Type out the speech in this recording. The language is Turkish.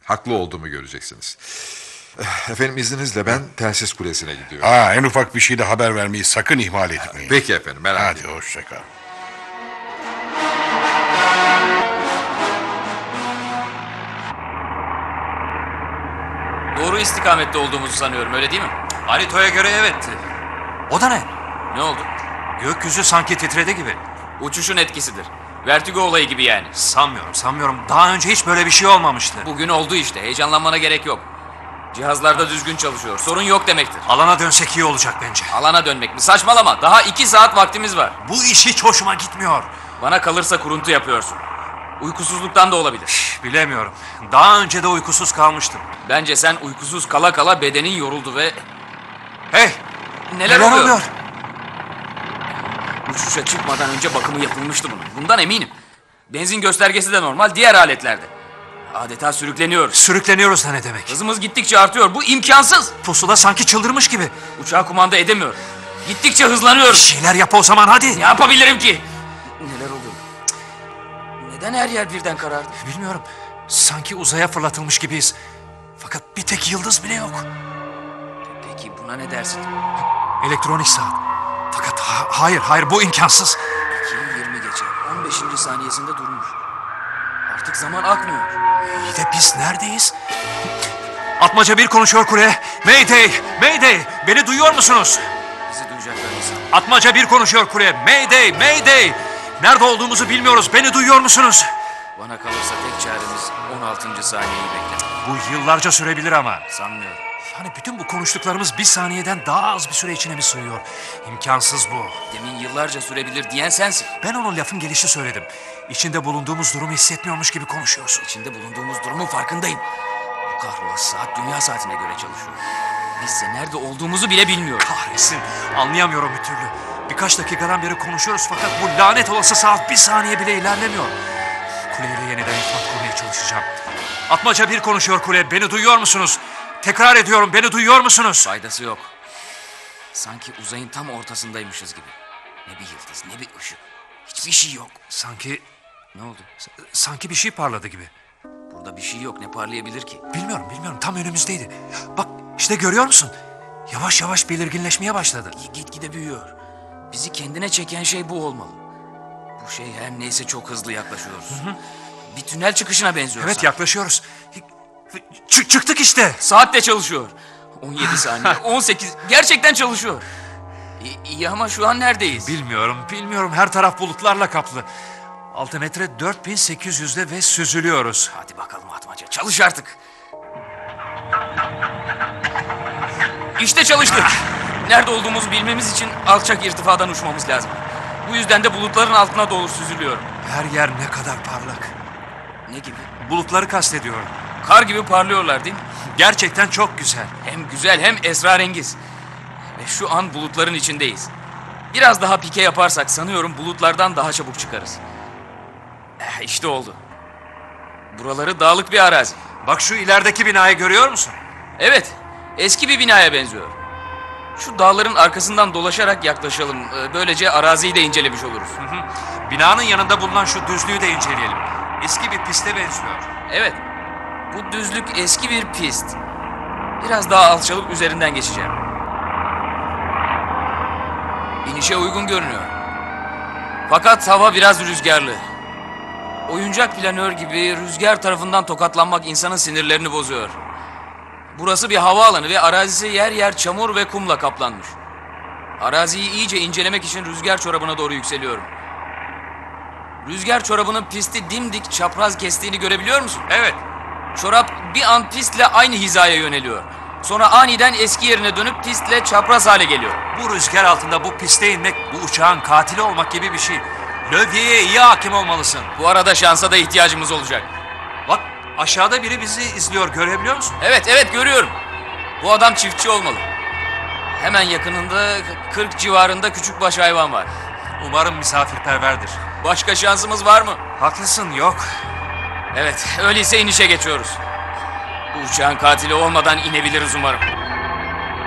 Haklı olduğumu göreceksiniz. Efendim izninizle ben telsiz kulesine gidiyorum. En ufak bir şeyde haber vermeyi sakın ihmal etmeyin. Peki efendim, merak etmeyin. Hadi hoşça kal. Doğru istikamette olduğumuzu sanıyorum, öyle değil mi? Haritoya göre evet. O da ne? Ne oldu? Gökyüzü sanki titredi gibi. Uçuşun etkisidir. Vertigo olayı gibi yani. Sanmıyorum. Daha önce hiç böyle bir şey olmamıştı. Bugün oldu işte. Heyecanlanmana gerek yok. Cihazlar da düzgün çalışıyor. Sorun yok demektir. Alana dönsek iyi olacak bence. Alana dönmek mi? Saçmalama. Daha 2 saat vaktimiz var. Bu iş hiç hoşuma gitmiyor. Bana kalırsa kuruntu yapıyorsun. Uykusuzluktan da olabilir. Bilemiyorum. Daha önce de uykusuz kalmıştım. Bence sen uykusuz kala kala bedenin yoruldu ve... Hey! Neler oluyor? Uçuşa çıkmadan önce bakımı yapılmıştı bunun. Bundan eminim. Benzin göstergesi de normal, diğer aletlerde. Adeta sürükleniyoruz. Sürükleniyoruz da ne demek? Hızımız gittikçe artıyor. Bu imkansız. Pusula sanki çıldırmış gibi. Uçağı kumanda edemiyorum. Gittikçe hızlanıyoruz. Bir şeyler yap o zaman hadi. Ne yapabilirim ki? Neler oluyor? Neden her yer birden karardı? Bilmiyorum. Sanki uzaya fırlatılmış gibiyiz. Fakat bir tek yıldız bile yok. Peki buna ne dersin? Elektronik saat. Fakat hayır bu imkansız. 2:20 geçe 15. saniyesinde durmuş. Artık zaman akmıyor. İyi de biz neredeyiz? Atmaca 1 konuşuyor kule. Mayday! Beni duyuyor musunuz? Bizi duyacaklar mısın? Atmaca 1 konuşuyor kule. Mayday! Nerede olduğumuzu bilmiyoruz. Beni duyuyor musunuz? Bana kalırsa tek çaremiz 16. saniyeyi beklemek. Bu yıllarca sürebilir ama. Sanmıyorum. Yani bütün bu konuştuklarımız bir saniyeden daha az bir süre içine mi sığıyor? İmkansız bu. Demin yıllarca sürebilir diyen sensin. Ben onun lafın gelişi söyledim. İçinde bulunduğumuz durumu hissetmiyormuş gibi konuşuyorsun. İçinde bulunduğumuz durumun farkındayım. Bu kahrolası saat dünya saatine göre çalışıyor. Bizse nerede olduğumuzu bile bilmiyoruz. Kahretsin. Anlayamıyorum bir türlü. Birkaç dakikadan beri konuşuyoruz fakat bu lanet olası saat bir saniye bile ilerlemiyor. Kuleyle yeniden irtibat kurmaya çalışacağım. Atmaca 1 konuşuyor kule. Beni duyuyor musunuz? Tekrar ediyorum, beni duyuyor musunuz? Faydası yok. Sanki uzayın tam ortasındaymışız gibi. Ne bir yıldız, ne bir ışık. Hiçbir şey yok. Sanki Ne oldu? sanki bir şey parladı gibi. Burada bir şey yok. Ne parlayabilir ki? Bilmiyorum. Tam önümüzdeydi. Bak işte görüyor musun? Yavaş yavaş belirginleşmeye başladı. Gitgide büyüyor. Bizi kendine çeken şey bu olmalı. Bu şey her neyse çok hızlı yaklaşıyoruz. Bir tünel çıkışına benziyor. Evet sanki. yaklaşıyoruz. Çıktık işte. Saat de çalışıyor. 17 saniye, 18. Gerçekten çalışıyor. İyi ama şu an neredeyiz? Bilmiyorum. Her taraf bulutlarla kaplı. Altimetre 4800'de ve süzülüyoruz. Hadi bakalım Atmaca. Çalış artık. İşte çalıştık. Nerede olduğumuzu bilmemiz için alçak irtifadan uçmamız lazım. Bu yüzden de bulutların altına doğru süzülüyorum. Her yer ne kadar parlak. Ne gibi? Bulutları kastediyorum. Kar gibi parlıyorlar değil mi? Gerçekten çok güzel. Hem güzel hem esrarengiz. Ve şu an bulutların içindeyiz. Biraz daha pike yaparsak sanıyorum bulutlardan daha çabuk çıkarız. İşte oldu. Buraları dağlık bir arazi. Bak şu ilerideki binayı görüyor musun? Evet, eski bir binaya benziyor. Şu dağların arkasından dolaşarak yaklaşalım. Böylece araziyi de incelemiş oluruz. Binanın yanında bulunan şu düzlüğü de inceleyelim. Eski bir piste benziyor. Evet, bu düzlük eski bir pist. Biraz daha alçalıp üzerinden geçeceğim. İnişe uygun görünüyor. Fakat hava biraz rüzgarlı. Oyuncak planör gibi rüzgar tarafından tokatlanmak insanın sinirlerini bozuyor. Burası bir havaalanı ve arazisi yer yer çamur ve kumla kaplanmış. Araziyi iyice incelemek için rüzgar çorabına doğru yükseliyorum. Rüzgar çorabının pisti dimdik çapraz kestiğini görebiliyor musun? Evet. Çorap bir an pistle aynı hizaya yöneliyor. Sonra aniden eski yerine dönüp pistle çapraz hale geliyor. Bu rüzgar altında bu piste inmek bu uçağın katili olmak gibi bir şey. Lövyeye iyi hakim olmalısın. Bu arada şansa da ihtiyacımız olacak. Bak aşağıda biri bizi izliyor, görebiliyor musun? Evet görüyorum. Bu adam çiftçi olmalı. Hemen yakınında 40 civarında küçükbaş hayvan var. Umarım misafirperverdir. Başka şansımız var mı? Haklısın, yok. Evet, öyleyse inişe geçiyoruz. Bu uçağın katili olmadan inebiliriz umarım.